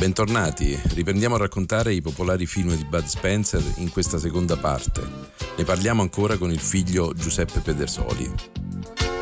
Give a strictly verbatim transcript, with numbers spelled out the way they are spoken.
Bentornati, riprendiamo a raccontare i popolari film di Bud Spencer in questa seconda parte. Ne parliamo ancora con il figlio Giuseppe Pedersoli.